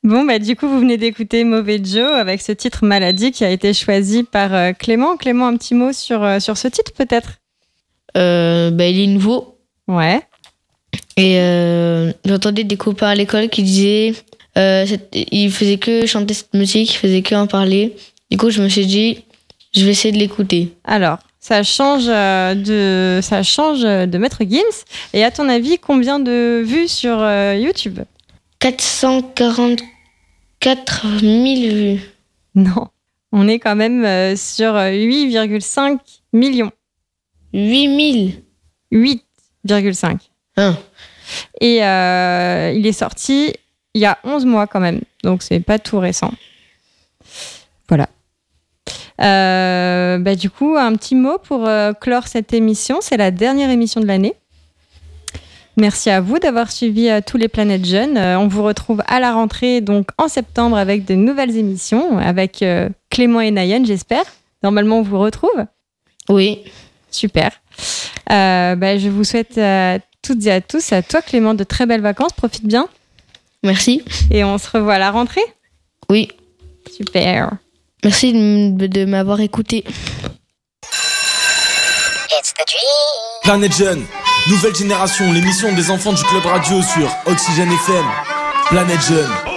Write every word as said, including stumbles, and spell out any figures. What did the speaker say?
Bon, bah du coup, vous venez d'écouter Mauvais Joe avec ce titre Maladie qui a été choisi par euh, Clément. Clément, un petit mot sur, euh, sur ce titre peut-être ? euh, bah, Il est nouveau. Ouais. Et euh, j'entendais des copains à l'école qui disaient euh, ils faisaient que chanter cette musique, ils faisaient que en parler. Du coup, je me suis dit, je vais essayer de l'écouter. Alors, ça change euh, de, ça change de Maître Gims. Et à ton avis, combien de vues sur euh, YouTube ? quatre cent quarante-quatre mille vues. Non, on est quand même euh, sur huit virgule cinq millions. huit mille huit virgule cinq. Hein. Et euh, il est sorti il y a onze mois quand même, donc c'est pas tout récent. Voilà. Euh, bah, du coup, un petit mot pour euh, clore cette émission. C'est la dernière émission de l'année. Merci à vous d'avoir suivi euh, tous les Planètes Jeunes. Euh, on vous retrouve à la rentrée, donc en septembre, avec de nouvelles émissions, avec euh, Clément et Nayen, j'espère. Normalement, on vous retrouve. Oui. Super. Euh, bah, je vous souhaite à toutes et à tous, à toi Clément, de très belles vacances. Profite bien. Merci. Et on se revoit à la rentrée. Oui. Super. Merci de, de m'avoir écouté. Planète Jeune, nouvelle génération, l'émission des enfants du Club Radio sur Oxygène F M. Planète Jeune.